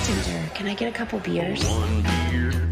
bartender, can I get a couple beers? One beer.